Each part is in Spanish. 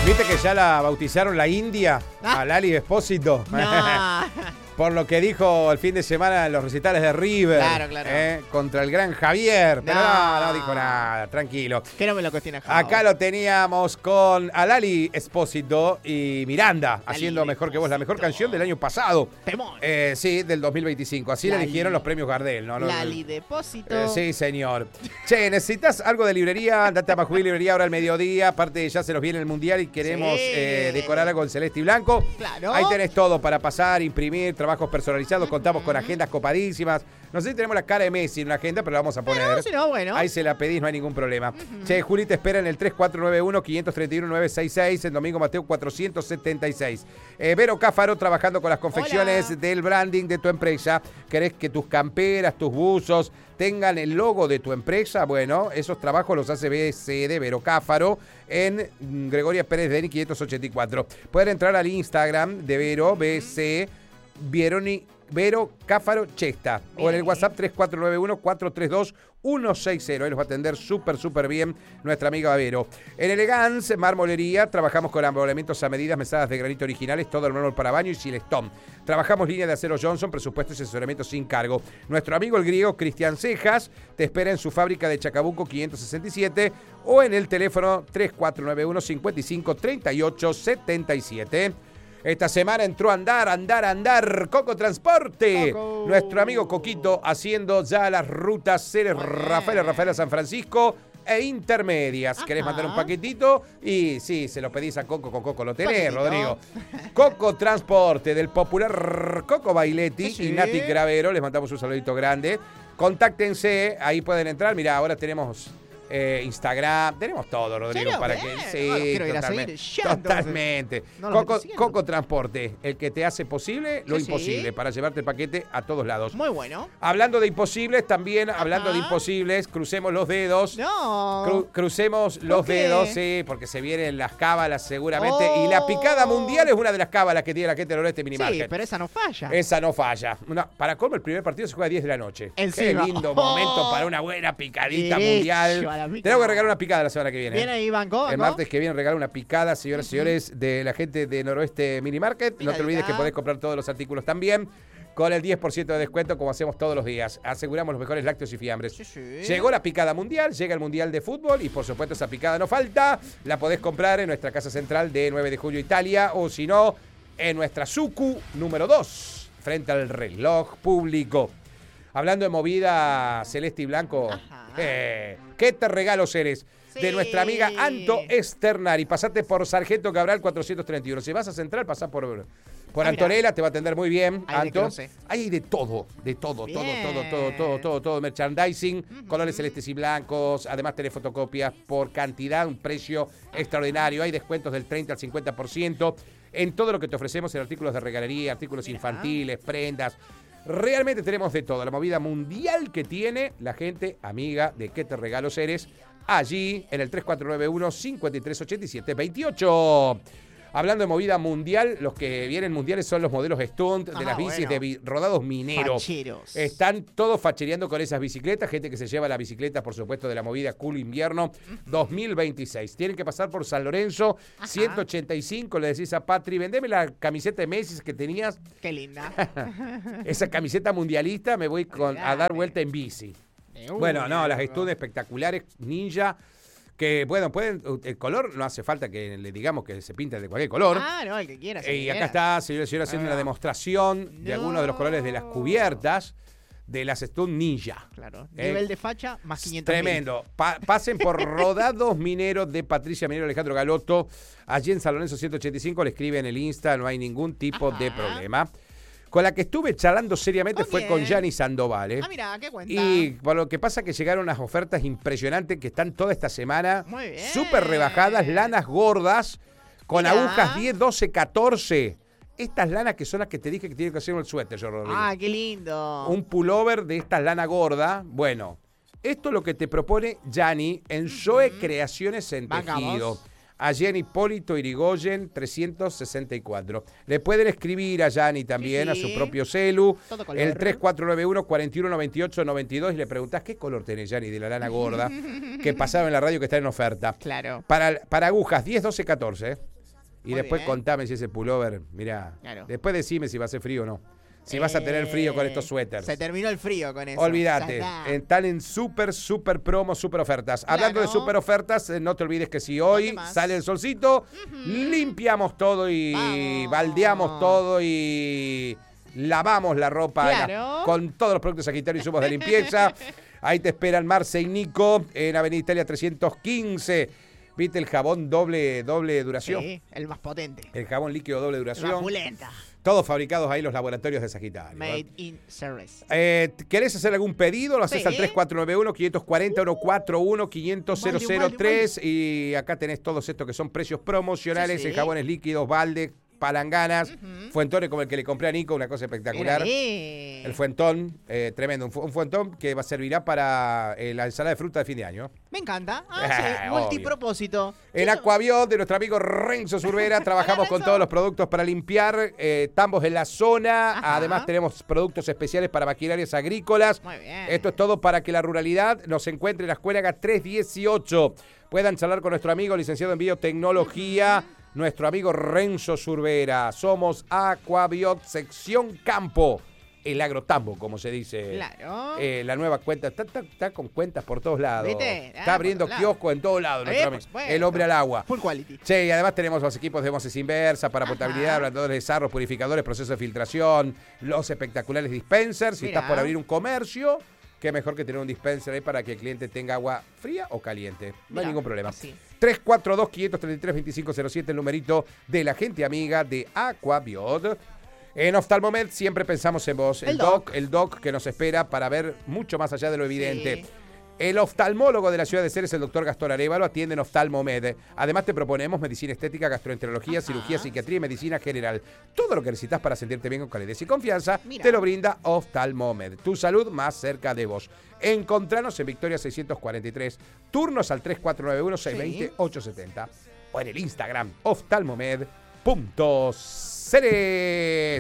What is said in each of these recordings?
¿Viste que ya la bautizaron la India a Lali Espósito? No. Por lo que dijo el fin de semana en los recitales de River. Claro. Contra el gran Javier. Pero No. no dijo nada, tranquilo. Que no me lo cuestiona Jao. Acá lo teníamos con Lali Espósito y Miranda, haciendo Mejor que vos, la mejor canción del año pasado. Temón. Sí, del 2025. Así le dijeron los premios Gardel, ¿no? Lali Depósito. Sí, señor. Che, ¿necesitas algo de librería? Andate a Majubil Librería ahora al mediodía. Aparte, ya se nos viene el Mundial y queremos decorar algo en celeste y blanco. Claro. Ahí tenés todo para pasar, imprimir, trabajos personalizados. Contamos con agendas copadísimas. No sé si tenemos la cara de Messi en una agenda, pero la vamos a poner. Pero si no, bueno. Ahí se la pedís, no hay ningún problema. Che, Juli te espera en el 3491-531-966, en Domingo Mateo 476. Vero Cáfaro trabajando con las confecciones del branding de tu empresa. ¿Querés que tus camperas, tus buzos tengan el logo de tu empresa? Bueno, esos trabajos los hace BC de Vero Cáfaro en Gregoria Pérez Deni 584. Pueden entrar al Instagram de Vero, BC Vero Cáfaro Chesta. O en el WhatsApp 3491-432-160. Ahí los va a atender súper bien nuestra amiga Vero. En Elegance, Marmolería, trabajamos con amolamientos a medidas, mesadas de granito originales, todo el mármol para baño y Silestone. Trabajamos línea de acero Johnson, presupuesto y asesoramiento sin cargo. Nuestro amigo el griego Cristian Cejas te espera en su fábrica de Chacabuco 567 o en el teléfono 3491-553877. Esta semana entró a andar Coco Transporte. Coco. Nuestro amigo Coquito haciendo ya las rutas Ceres Rafaela San Francisco e intermedias. Ajá. ¿Querés mandar un paquetito? Y sí, se lo pedís a Coco, con Coco lo tenés, Paquetito. Rodrigo. Coco Transporte del popular Coco Bailetti Sí. y Nati Gravero. Les mandamos un saludito grande. Contáctense, ahí pueden entrar. Mirá, ahora tenemos Instagram, tenemos todo, Rodrigo, ¿Serio? para Bien. que sí, Bueno, quiero ir a totalmente, seguir ya, entonces. totalmente. No los Coco, estoy siguiendo. Coco Transporte, el que te hace posible lo Sí, imposible sí. para llevarte el paquete a todos lados. Muy bueno. Hablando de imposibles, también hablando de imposibles, crucemos los dedos. No. Crucemos los qué? dedos, sí, porque se vienen las cábalas seguramente. Y la picada mundial es una de las cábalas que tiene la gente del Oeste Mini Sí, Market. pero esa no falla. Esa no falla. Para colmo, el primer partido se juega a 10 de la noche. Encima. Qué lindo momento para una buena picadita Derecho mundial. a la picada. Tenemos que regalar una picada la semana que viene. Viene ahí, Banco. El martes que viene regalo una picada, señoras y señores, de la gente de Noroeste Mini Market. No te Picadita. olvides que podés comprar todos los artículos también con el 10% de descuento, como hacemos todos los días. Aseguramos los mejores lácteos y fiambres. Sí. Llegó la picada mundial, llega el Mundial de Fútbol y por supuesto esa picada no falta. La podés comprar en nuestra casa central de 9 de julio Italia o si no, en nuestra Sucu número 2, frente al reloj público. Hablando de movida celeste y blanco, ¿qué te regalo eres? De nuestra amiga Anto Esternari. Pasate por Sargento Cabral 431. Si vas a Central, pasá por Antonella, te va a atender muy bien, Ahí Anto. de cruce. Hay de todo, Bien. todo. Merchandising, colores celestes y blancos. Además tenés fotocopias por cantidad, un precio extraordinario. Hay descuentos del 30 al 50% en todo lo que te ofrecemos en artículos de regalería, artículos infantiles, prendas. Realmente tenemos de todo. La movida mundial que tiene la gente amiga de ¿Qué te regalo eres? Allí en el 3491-5387-28. Hablando de movida mundial, los que vienen mundiales son los modelos stunt de las bicis de rodados mineros. Facheros. Están todos fachereando con esas bicicletas. Gente que se lleva la bicicleta, por supuesto, de la movida Cool Invierno 2026. Tienen que pasar por San Lorenzo, 185. Le decís a Patri, vendeme la camiseta de Messi que tenías. Qué linda. Esa camiseta mundialista, me voy a dar vuelta en bici. Bueno, no, las stunt espectaculares, ninja. Que, bueno, el color no hace falta que le digamos que se pinten de cualquier color. No, el que quiera. Y acá está, señores y señores, haciendo una demostración de algunos de los colores de las cubiertas de las Stunt Ninja. Claro. Nivel de facha más 500. Tremendo. Pasen por Rodados Mineros de Patricia Minero Alejandro Galotto. Allí en San Lorenzo 185 le escribe en el Insta, no hay ningún tipo de problema. Con la que estuve charlando seriamente fue con Gianni Sandoval. Mira, ¿qué cuenta? Y por lo que pasa que llegaron unas ofertas impresionantes que están toda esta semana. Muy bien. Súper rebajadas, lanas gordas, con agujas 10, 12, 14. Estas lanas que son las que te dije que tienen que hacer el suéter, yo, Rodrigo. Qué lindo. Un pullover de estas lana gorda. Bueno, esto es lo que te propone Gianni en Zoe Creaciones en Tejido. Allí en Hipólito Irigoyen 364. Le pueden escribir a Gianni también, a su propio celu, el 3491-4198-92 y le preguntás qué color tenés, Gianni, de la lana gorda, que pasaron en la radio que está en oferta. Claro. Para agujas 10, 12, 14. Y Muy después bien. contame si ese pullover, mirá, Claro. después decime si va a hacer frío o no. Si vas a tener frío con estos suéteres. Se terminó el frío con eso. Olvídate, Ya está. están en super promo, super ofertas. Hablando de Claro. super ofertas, no te olvides que si hoy más? sale el solcito, limpiamos todo y Vamos. baldeamos todo y lavamos la ropa Claro. con todos los productos Sagitario y insumos de limpieza. Ahí te esperan Marce y Nico en Avenida Italia 315. ¿Viste el jabón doble duración? Sí, el más potente. El jabón líquido doble La duración. pulenta. Todos fabricados ahí en los laboratorios de Sagitario. Made in Ceres. ¿Querés hacer algún pedido? Lo haces Sí. al 3491-540-141-50003 y acá tenés todos estos que son precios promocionales Sí, sí. en jabones líquidos, balde, palanganas, fuentones como el que le compré a Nico, una cosa espectacular. Mírale. El fuentón, tremendo, un fuentón que servirá para la ensalada de fruta de fin de año. Me encanta. Obvio. Sí, multipropósito. En Aquabiot de nuestro amigo Renzo Zurbera trabajamos con Renzo. todos los productos para limpiar, tambos en la zona, Ajá. además tenemos productos especiales para maquinarias agrícolas. Muy bien. Esto es todo para que la ruralidad nos encuentre en la Escuela 318. Puedan charlar con nuestro amigo licenciado en biotecnología, nuestro amigo Renzo Zurbera. Somos Aquabiot sección campo, el agrotambo, como se dice. Claro. La nueva cuenta, está con cuentas por todos lados. ¿Viste? Está abriendo por todos lados. kiosco en todos lados, nuestro por amigo. supuesto. El hombre al agua. Full quality. Che, y además tenemos los equipos de voces inversas para Ajá. potabilidad, ablandadores de sarros, purificadores, procesos de filtración, los espectaculares dispensers. Si Mirá. estás por abrir un comercio, qué mejor que tener un dispenser ahí para que el cliente tenga agua fría o caliente. No hay Mirá, ningún problema. así. 342-533-2507, el numerito de la gente amiga de Aquabiot. En Oftalmomed siempre pensamos en vos. El El doc que nos espera para ver mucho más allá de lo evidente. Sí. El oftalmólogo de la ciudad de Ceres, el doctor Gastón Arévalo, atiende en Oftalmomed. Además te proponemos medicina estética, gastroenterología, Ajá. cirugía, psiquiatría y medicina general. Todo lo que necesitas para sentirte bien con calidez y confianza, Mira. te lo brinda Oftalmomed. Tu salud más cerca de vos. Encontranos en Victoria 643, turnos al 3491-620-870 o en el Instagram oftalmomed.ceres.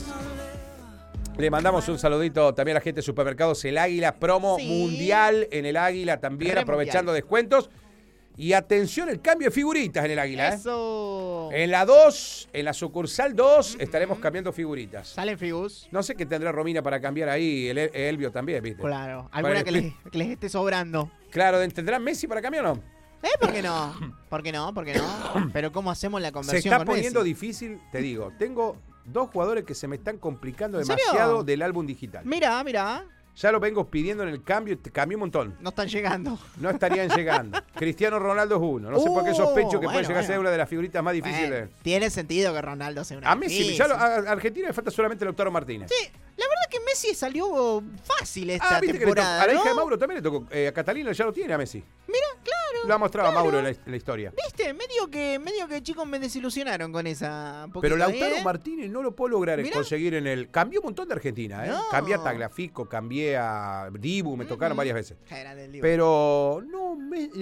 Le mandamos un saludito también a la gente de Supermercados El Águila, promo Sí. mundial en El Águila también, Re aprovechando mundial. descuentos. Y atención, el cambio de figuritas en El Águila. Eso. En la 2, en la sucursal 2, estaremos cambiando figuritas. Salen Figus. No sé qué tendrá Romina para cambiar ahí, el Elvio también, ¿viste? Claro. Alguna Para el- que les esté sobrando. Claro, ¿tendrá Messi para cambiar o no? ¿Por qué no? ¿Por qué no? ¿Por qué no? Pero ¿cómo hacemos la Se conversión está con poniendo Messi? difícil, te digo. Tengo dos jugadores que se me están complicando ¿En serio? demasiado del álbum digital. Mira, mira. Ya lo vengo pidiendo en el cambio, te cambié un montón. No están llegando. No estarían llegando. Cristiano Ronaldo es uno. No sé por qué sospecho que puede bueno, llegar a ser bueno. una de las figuritas más difíciles. Bueno, tiene sentido que Ronaldo sea una A Messi, difícil. a Argentina le falta solamente Lautaro Martínez. Sí, la verdad que Messi salió fácil esta viste que le tocó- temporada, a la ¿no? hija de Mauro también le tocó. A Catalina ya lo tiene a Messi. Mira, claro. Lo ha mostrado claro. a Mauro en la historia. ¿Viste? Medio que chicos me desilusionaron con esa poquito, Pero Lautaro ¿eh? Martínez no lo puedo lograr Mirá. conseguir en el... Cambió un montón de Argentina, ¿eh? No. Cambié a Tagliafico, cambié a Dibu, me tocaron varias veces. Qué grande el Dibu. Pero no,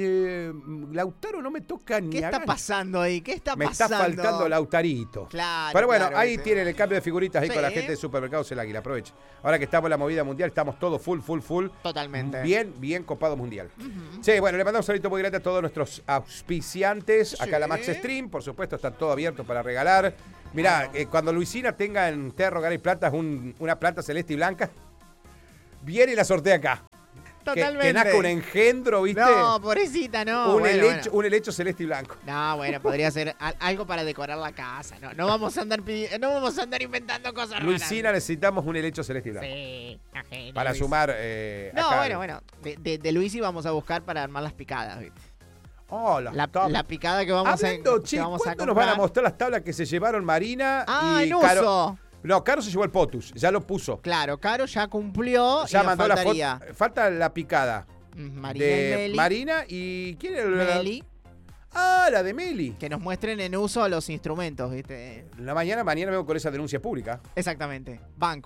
Lautaro no me toca ni ¿Qué a está ganas. pasando ahí? ¿Qué está Me pasando? está faltando Lautarito. Claro. Pero bueno, claro, ahí ¿viste? tienen el cambio de figuritas ahí Sí. con la gente de Supermercados El Águila. Aprovechen. Ahora que estamos en la movida mundial, estamos todos full. Totalmente. Bien copado mundial. Sí, bueno, le mandamos un saludo muy grande a todos nuestros auspiciantes. Acá Sí. la Max Stream, por supuesto, está todo abierto para regalar. Mirá, cuando Luisina tenga en Terra Hogar y Plantas una planta celeste y blanca, viene y la sortea acá. Totalmente. Que nazca un engendro, ¿viste? No, pobrecita, no. un, bueno, helecho, un helecho celeste y blanco. No, bueno, podría ser algo para decorar la casa. No vamos a andar no vamos a andar inventando cosas raras. Luisina, necesitamos un helecho celeste y blanco. Sí, la genia, Para Luis. sumar. No, acá. bueno. De Luis vamos a buscar para armar las picadas, ¿viste? Oh, La picada que vamos Hablando, que che, vamos a ¿cuándo nos van a comprar? mostrar las tablas que se llevaron Marina Ah, y en Caro? uso. No, Caro se llevó el POTUS, ya lo puso. Claro, Caro ya cumplió Ya y nos mandó la faltaría foto. Falta la picada Marina de y Meli, Marina y ¿quién era? Meli, Ah, la de Meli. que nos muestren en uso los instrumentos, ¿viste? La mañana vengo con esa denuncia pública. Exactamente. Banco.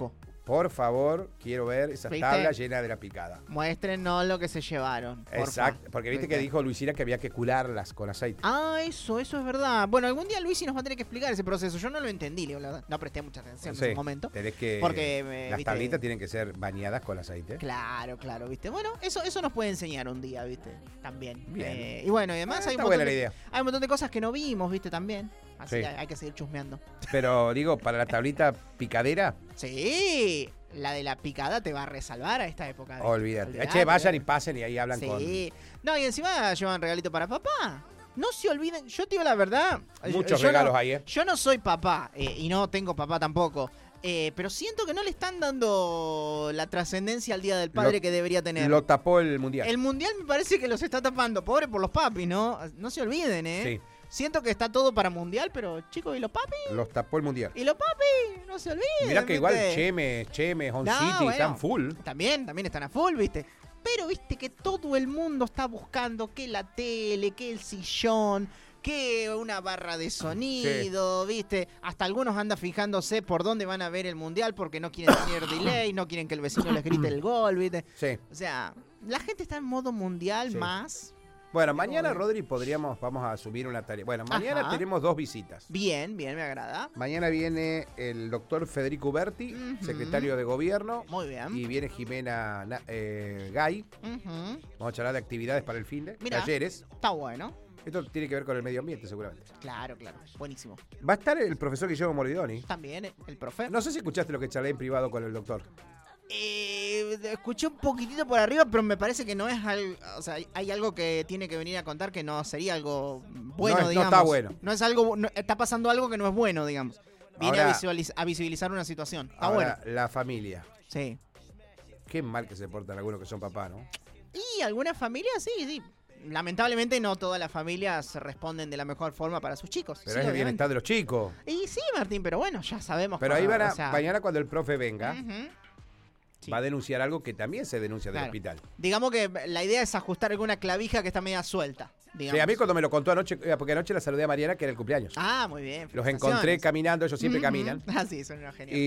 Por favor, quiero ver esas ¿Viste? tablas llenas de la picada. Muéstrenos lo que se llevaron. porfa. Exacto, porque viste que dijo Luisina que había que cularlas con aceite. Ah, eso es verdad. Bueno, algún día Luisi nos va a tener que explicar ese proceso. Yo no lo entendí, la verdad. No presté mucha atención en ese momento. Tenés que, Porque, las viste, tablitas tienen que ser bañadas con aceite. Claro, viste. Bueno, eso nos puede enseñar un día, viste. También. Bien. Y bueno, y además hay Está un montón buena la de, idea. hay un montón de cosas que no vimos, viste, también. Así Sí. que hay que seguir chusmeando. Pero digo, para la tablita picadera, Sí, la de la picada te va a resalvar a esta época. ¿viste? olvídate. Che, vayan y pasen y ahí hablan con... Sí. No, y encima llevan regalito para papá. No se olviden, yo te digo la verdad. Muchos yo regalos no, ahí, ¿eh? Yo no soy papá y no tengo papá tampoco. Pero siento que no le están dando la trascendencia al Día del Padre Lo- que debería tener. Lo tapó el mundial. El mundial me parece que los está tapando. Pobre por los papis, ¿no? No se olviden, ¿eh? Sí, Siento que está todo para mundial, pero chicos, ¿y los papis? los tapó el mundial. ¿Y los papis? No se olviden. Mirá que igual ¿viste? Chemes, On No, City bueno. están full. También están a full, ¿viste? Pero viste que todo el mundo está buscando que la tele, que el sillón, que una barra de sonido, ¿viste? Hasta algunos andan fijándose por dónde van a ver el mundial porque no quieren tener delay, no quieren que el vecino les grite el gol, ¿viste? Sí. O sea, la gente está en modo mundial Sí. más. Bueno, mañana, Joder. Rodri, vamos a subir una tarea. Bueno, mañana Ajá. tenemos 2 visitas. Bien, me agrada. Mañana viene el doctor Federico Berti, Ujú. secretario de Gobierno, Muy bien. y viene Jimena Gay. Ujú. Vamos a charlar de actividades para el fin de Mirá. talleres. Está bueno. Esto tiene que ver con el medio ambiente, seguramente. Claro. Buenísimo. Va a estar el profesor Guillermo Moridoni. También el profe. No sé si escuchaste lo que charlé en privado con el doctor. Escuché un poquitito por arriba, pero me parece que no es algo. O sea, hay algo que tiene que venir a contar que no sería algo bueno, No digamos. está bueno. No es algo. Está pasando algo que no es bueno, digamos. Viene Ahora- a visibilizar una situación. Está Ahora, bueno. la familia. Sí. Qué mal que se portan algunos que son papás, ¿no? Y algunas familias, sí. Lamentablemente no todas las familias responden de la mejor forma para sus chicos. Pero sí, es el obviamente. bienestar de los chicos. Y sí, Martín, pero bueno, ya sabemos. Pero ahí van a, o sea, mañana cuando el profe venga, ujú. Sí. va a denunciar algo que también se denuncia del Claro. hospital. Digamos que la idea es ajustar alguna clavija que está media suelta. Digamos. Sí, a mí cuando me lo contó anoche, porque anoche la saludé a Mariana, que era el cumpleaños. Ah, muy bien. Los felicitaciones. encontré caminando, ellos siempre Ujú. caminan. Ah, sí, son unos genios.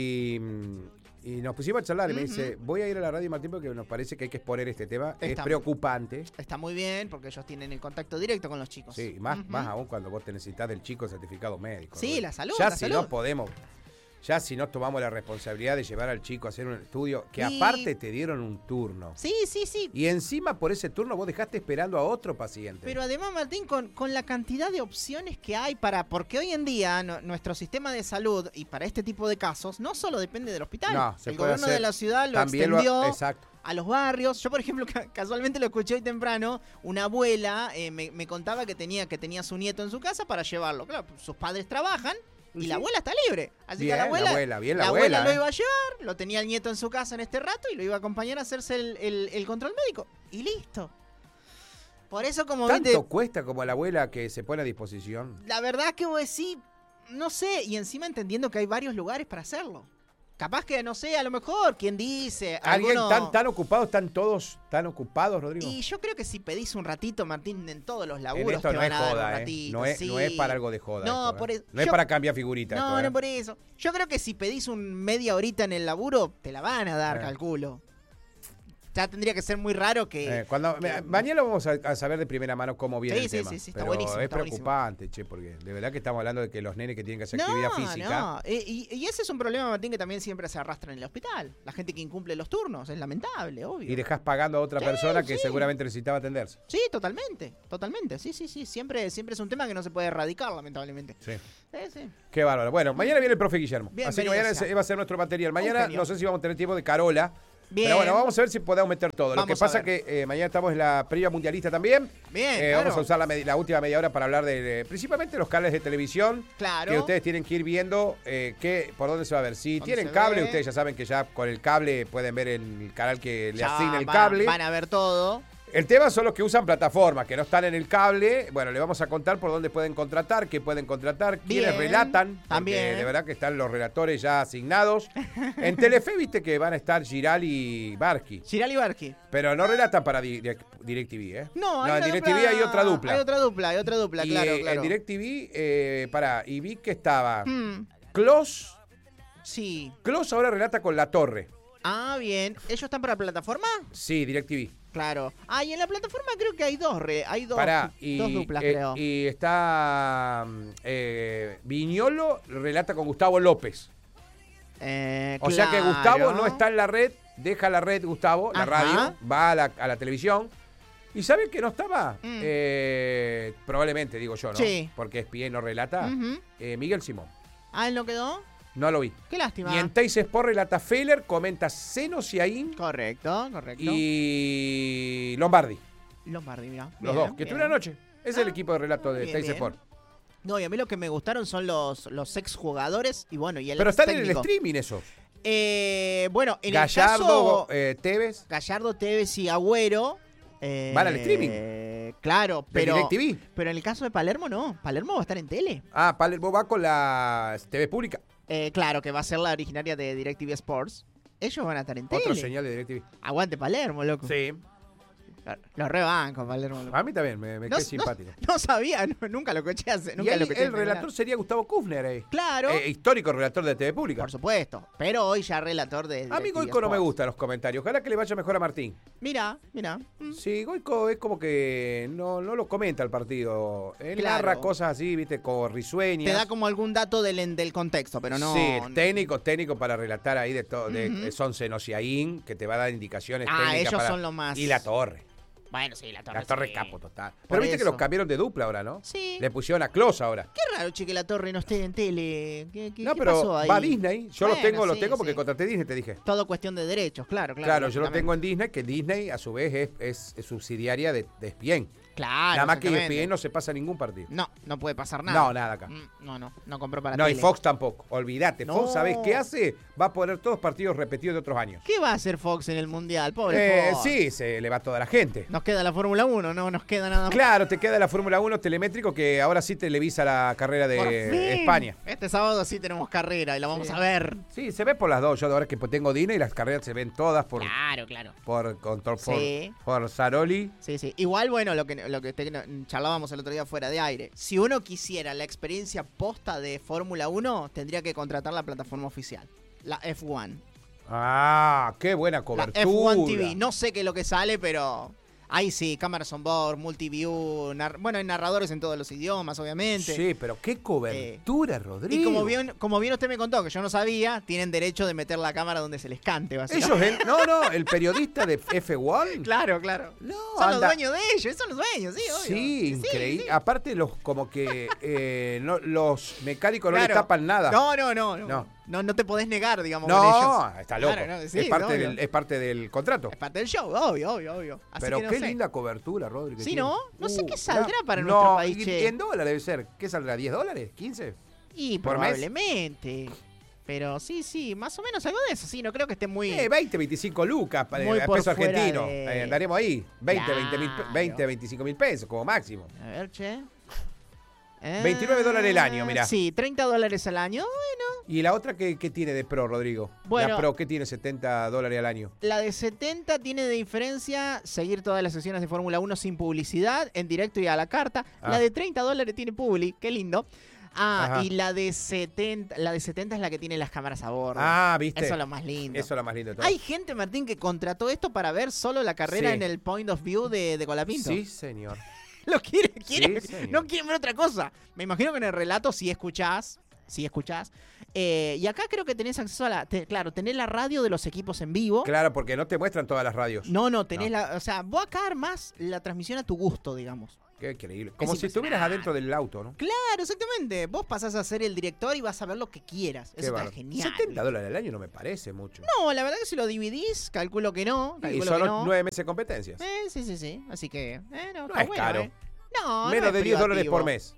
Y nos pusimos a charlar y me Ujú. dice, voy a ir a la radio, Martín, porque nos parece que hay que exponer este tema. Es Está- preocupante. Está muy bien porque ellos tienen el contacto directo con los chicos. Sí, más, Ujú. más aún cuando vos te necesitas del chico certificado médico. Sí, Rodri. la salud, Ya la si salud. no podemos, ya si no tomamos la responsabilidad de llevar al chico a hacer un estudio, que Y- aparte te dieron un turno. Sí. Y encima por ese turno vos dejaste esperando a otro paciente. Pero además, Martín, con la cantidad de opciones que hay porque hoy en día nuestro sistema de salud, y para este tipo de casos, no solo depende del hospital. No, se el puede gobierno hacer. de la ciudad lo También extendió exacto. a los barrios. Yo, por ejemplo, casualmente lo escuché hoy temprano, una abuela me contaba que tenía su nieto en su casa para llevarlo. Claro, sus padres trabajan. Y Sí. la abuela está libre. Así Bien, que la abuela, bien la la abuela, lo ¿eh? iba a llevar, lo tenía el nieto en su casa en este rato y lo iba a acompañar a hacerse el control médico. Y listo. Por eso, como Tanto viste, cuesta como a la abuela que se pone a disposición. la verdad que vos decís, no sé, y encima entendiendo que hay varios lugares para hacerlo. Capaz que, no sé, a lo mejor, quien dice, ¿Alguien alguno- tan ocupado, están todos tan ocupados, Rodrigo? Y yo creo que si pedís un ratito, Martín, en todos los En laburos esto te no van es a dar un joda, ratito. No es, sí. no es para algo de joda. No, esto, por eso- No es yo- para cambiar figuritas. No, esto, no por eso. Yo creo que si pedís un media horita en el laburo, te la van a dar, Eh. calculo. Ya tendría que ser muy raro que... Mañana vamos a saber de primera mano cómo viene Sí, el sí, tema. sí, está pero buenísimo, es está buenísimo. preocupante, che, porque de verdad que estamos hablando de que los nenes que tienen que hacer actividad física. No. Y ese es un problema, Martín, que también siempre se arrastra en el hospital. La gente que incumple los turnos, es lamentable, obvio. Y dejas pagando a otra Sí, persona que sí. seguramente necesitaba atenderse. Sí, totalmente. Sí. Siempre es un tema que no se puede erradicar, lamentablemente. Sí. Sí. Qué bárbaro. Bueno, mañana viene el profe Guillermo. Así que Bienvenido mañana sea. va a ser nuestro material. Mañana genio. no sé si vamos a tener tiempo de Carola. Bien. Pero bueno, vamos a ver si podemos meter todo. Lo que Vamos a pasa ver. que mañana estamos en la previa mundialista también. Bien, claro. Vamos a usar la última media hora para hablar de principalmente los canales de televisión. Claro. Que ustedes tienen que ir viendo por dónde se va a ver. Si ¿Dónde tienen se cable, ve? ustedes ya saben que ya con el cable pueden ver en el canal que le Ya asigne el van- cable. Van a ver todo. El tema son los que usan plataformas, que no están en el cable. Bueno, le vamos a contar por dónde pueden contratar, qué pueden contratar, quiénes Bien, relatan. Porque también. de verdad que están los relatores ya asignados. En Telefe viste que van a estar Giral y Barqui. Giral y Barqui. Pero no relatan para DirecTV, ¿eh? No, hay en una DirecTV dupla- hay otra dupla. Hay otra dupla, Y claro. en DirecTV, y vi que estaba Hmm. Clos, Sí. Close ahora relata con La Torre. Ah, bien. ¿Ellos están para plataforma? Sí, DirecTV. Claro. Ah, y en la plataforma creo que hay dos Pará, dos duplas, creo. Y está Viñolo relata con Gustavo López. O sea que Gustavo no está en la red, deja la red Gustavo, la Ajá. radio, va a la televisión. ¿Y sabe que no estaba? Probablemente, digo yo, ¿no? Sí. Porque ESPN no relata. Ujú. Miguel Simón. Ah, ¿él no quedó? No lo vi. Qué lástima. Y en Teis Sport relata Feller, comenta Seno Ciaín Correcto. y Lombardi. Lombardi, mira. Los dos, que estuvieron anoche. Es el equipo de relato de bien, Teis bien. Sport. No, y a mí lo que me gustaron son los exjugadores y bueno, y el Pero están en el técnico. streaming esos. Bueno, en Gallardo, el caso Tevez. Gallardo, Tevez y Agüero Van al streaming. Claro, De DirecTV. pero en el caso de Palermo no. Palermo va a estar en tele. Ah, Palermo va con la TV pública. Claro, que va a ser la originaria de DirecTV Sports. Ellos van a estar en tele. Otro señal de DirecTV. Aguante Palermo, loco. Sí. Lo rebanco, Palermo. Loco. A mí también, me quedé simpático. No sabía, nunca lo escuché. Y Nunca ahí lo escuché el relator sería Gustavo Kufner ahí. Claro. Histórico relator de TV pública. Por supuesto. Pero hoy ya relator de A mí DirecTV Goico no me Sports. gustan los comentarios. Ojalá que le vaya mejor a Martín. Mira. Sí, Goico es como que no lo comenta el partido. Él Claro. narra cosas así, viste, como risueñas. Te da como algún dato del contexto, pero no. Sí, técnico para relatar ahí de todo. Son Senociaín, que te va a dar indicaciones técnicas. Ellos para... son los más. Y La Torre. Bueno, sí, La Torre. La Torre sí. capo total. Por Pero viste que eso. los cambiaron de dupla ahora, ¿no? Sí. Le pusieron a Close ahora. Qué raro, che, que La Torre no esté en tele. ¿Qué No, qué pero pasó ahí? va a Disney. Yo Bueno, los sí, tengo porque sí. contraté Disney, te dije. Todo cuestión de derechos, claro. Claro, yo lo exactamente. tengo en Disney, que Disney a su vez es subsidiaria de ESPN. Claro. Nada más que exactamente. ESPN no se pasa ningún partido. No puede pasar nada. No, nada acá. No compró para No, tele. y Fox tampoco. Olvídate. No. Fox, ¿sabés qué hace? Va a poner todos partidos repetidos de otros años. ¿Qué va a hacer Fox en el Mundial? Pobre Fox. Sí, se le va toda la gente. Nos queda la Fórmula 1, no nos queda nada más. Claro, te queda la Fórmula 1 telemétrico que ahora sí televisa la carrera Por fin. de España. Este sábado sí tenemos carrera y la vamos a ver. Sí, se ve por las dos. Yo ahora que tengo Disney, las carreras se ven todas por Claro. Sí. por Saroli. Sí. Igual, bueno, lo que charlábamos el otro día fuera de aire. Si uno quisiera la experiencia posta de Fórmula 1, tendría que contratar la plataforma oficial. La F1. Ah, qué buena La cobertura. F1 TV. No sé qué es lo que sale, pero ahí sí, cámaras on board, multiview. Bueno, hay narradores en todos los idiomas, obviamente. Sí, pero qué cobertura, Rodrigo. Y como bien usted me contó, que yo no sabía, tienen derecho de meter la cámara donde se les cante, básicamente. Ellos, el periodista de F1. Claro. No, Son los anda- dueños de ellos, son los dueños, sí, obvio. Sí, increíble. sí. Aparte, como que los mecánicos no Claro. le tapan nada. No te podés negar, digamos, con No, ellos. está loco. Claro, no, sí, es, parte obvio. es parte del contrato. Es parte del show, obvio. Así Pero que no qué sé. linda cobertura, Rodrigo. Sí, ¿no? No sé qué saldrá para nuestro país, y che. en dólares debe ser. ¿Qué saldrá? ¿$10? ¿15? Y por mes. probablemente. Pero sí, más o menos algo de eso. Sí, no creo que esté muy... 20, 25 lucas Muy por peso fuera argentino. de- Andaremos ahí. 20, Claro. 25 mil pesos como máximo. A ver, che. $29 el año, mirá. Sí, $30 al año. ¿Y la otra qué tiene de Pro, Rodrigo? Bueno. La Pro, ¿qué tiene? $70 al año. La de 70 tiene de diferencia seguir todas las sesiones de Fórmula 1 sin publicidad, en directo y a la carta. Ah. La de $30 tiene publi, qué lindo. Ajá. Y la de 70 es la que tiene las cámaras a bordo. ¿viste? Eso es lo más lindo. Eso es lo más lindo de todo. Hay gente, Martín, que contrató esto para ver solo la carrera Sí. en el point of view de Colapinto. Sí, señor. Lo quiere, señor. no quieren ver otra cosa. Me imagino que en el relato sí escuchás. Y acá creo que tenés acceso a claro, tenés la radio de los equipos en vivo. Claro, porque no te muestran todas las radios. No, tenés No. o sea, vos acá armás la transmisión a tu gusto, digamos. Qué increíble. Como Es si estuvieras impresionante. adentro del auto, ¿no? Claro, exactamente. Vos pasás a ser el director y vas a ver lo que quieras. Qué Eso está bárbaro. genial. $70 al año no me parece mucho. No, la verdad que si lo dividís, calculo que no. Y Calculo son que no. 9 meses de competencias. Sí. Así que, No está es bueno, caro. No, Menos no de es $10 privativo. por mes.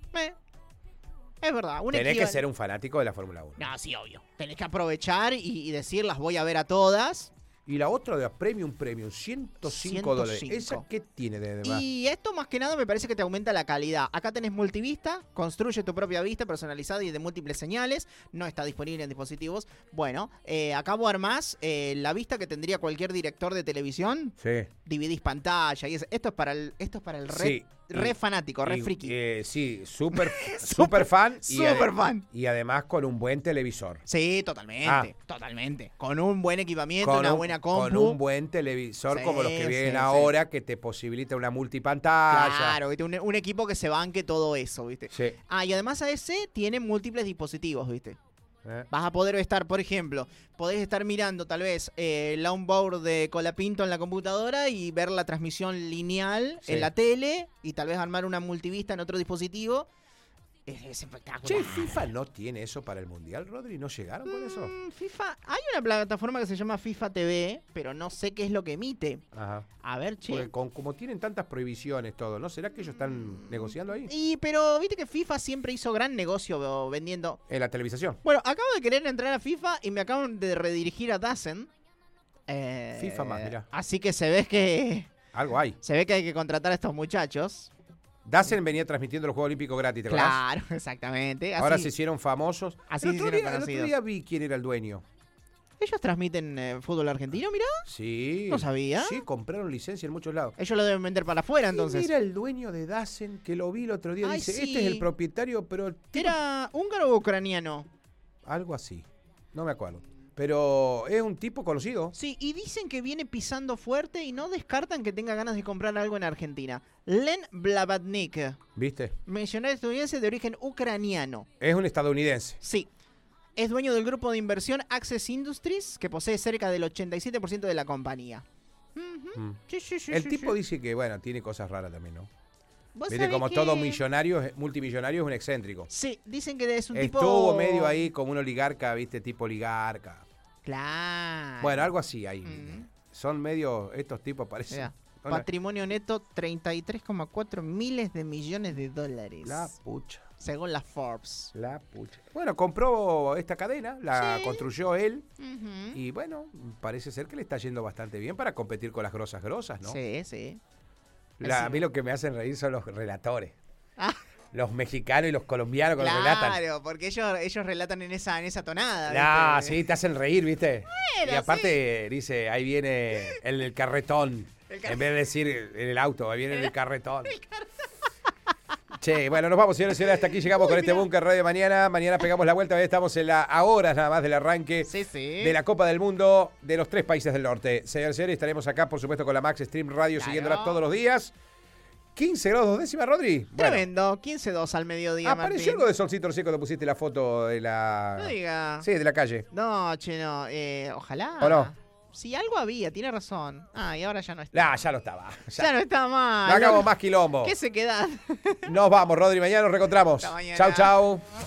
Es verdad. Tenés que ser un fanático de la Fórmula 1. No, sí, obvio. Tenés que aprovechar y decir, las voy a ver a todas. Y la otra de la Premium, $105. 105. ¿Esa qué tiene de demás? Y esto más que nada me parece que te aumenta la calidad. Acá tenés multivista, construye tu propia vista personalizada y de múltiples señales. No está disponible en dispositivos. Bueno, acá vos armás la vista que tendría cualquier director de televisión. Sí. Dividís pantalla y esto es para el red. Sí. re fanático, re friki. Sí, súper fan. Súper fan. Y además con un buen televisor. Sí, totalmente. Con un buen equipamiento, una buena compu. Con un buen televisor Sí, como los que vienen sí, ahora, que te posibilita una multipantalla. Claro, ¿viste? Un equipo que se banque todo eso, ¿viste? Sí. Y además a ese tiene múltiples dispositivos, ¿viste? Vas a poder estar, por ejemplo, podés estar mirando tal vez el onboard de Colapinto en la computadora y ver la transmisión lineal en la tele y tal vez armar una multivista en otro dispositivo. Es espectacular. Che, FIFA no tiene eso para el Mundial, Rodri, ¿no llegaron con eso? FIFA, hay una plataforma que se llama FIFA TV, pero no sé qué es lo que emite. Ajá. A ver, che. Porque como tienen tantas prohibiciones todo, ¿no? ¿Será que ellos están negociando ahí? Pero viste que FIFA siempre hizo gran negocio vendiendo. En la televisación. Bueno, acabo de querer entrar a FIFA y me acaban de redirigir a Dazen. FIFA más, mirá. Así que se ve que Algo hay. hay que contratar a estos muchachos. Dazen venía transmitiendo los Juegos Olímpicos gratis, ¿te acordás? Claro, exactamente. Así, Ahora se hicieron famosos. Así el se otro hicieron día conocidos. vi quién era el dueño. ¿Ellos transmiten fútbol argentino, mirá? Sí. ¿No sabía? Sí, compraron licencia en muchos lados. Ellos lo deben vender para afuera, entonces. Era el dueño de Dazen, que lo vi el otro día. Ay, Dice, sí. este es el propietario, pero el tipo- ¿Era húngaro o ucraniano? algo así. No me acuerdo. Pero es un tipo conocido. Sí, y dicen que viene pisando fuerte y no descartan que tenga ganas de comprar algo en Argentina. Len Blavatnik, ¿Viste? mencionado estadounidense de origen ucraniano. Es un estadounidense. Sí. Es dueño del grupo de inversión Access Industries, que posee cerca del 87% de la compañía. Ujú. Mm. Sí, El tipo dice que, bueno, tiene cosas raras también, ¿no? ¿Vos Viste, sabés como que- todo multimillonario es un excéntrico. Sí, dicen que es un tipo... Estuvo medio ahí como un oligarca, ¿viste? Tipo oligarca. Claro. Bueno, algo así ahí. Mm. Son medio, estos tipos parecen. Mirá, Hola. patrimonio neto 33,4 miles de millones de dólares. La pucha. Según la Forbes. La pucha. Bueno, compró esta cadena, la Sí. construyó él. Ujú. Y bueno, parece ser que le está yendo bastante bien para competir con las grosas, ¿no? Sí. A mí lo que me hacen reír son los relatores. Ah, Los mexicanos y los colombianos que relatan. claro, porque ellos relatan en esa tonada. No, ¿viste? sí, te hacen reír, ¿viste? Bueno, y aparte dice, ahí viene el carretón. En vez de decir en el auto, ahí viene el carretón. Che, bueno, nos vamos, señores y señores. Hasta aquí llegamos con este Búnker Radio Mañana. Mañana pegamos la vuelta. Hoy estamos a horas nada más del arranque Sí. de la Copa del Mundo de los 3 países del norte. Señores y señores, estaremos acá, por supuesto, con la Max Stream Radio, Claro. siguiéndola todos los días. 15 grados 2 décimas, Rodri. Bueno, Tremendo, 15-2 al mediodía, apareció Martín. algo de solcito recién cuando pusiste la foto de la... No diga. Sí, de la calle. No, che, no. Ojalá. ¿O no? Sí, algo había, tiene razón. Y ahora ya no está. Ya lo estaba. Ya no está No mal. hagamos más quilombo. ¿Qué se queda? Nos vamos, Rodri. Mañana nos reencontramos. Hasta mañana. Chau, chau.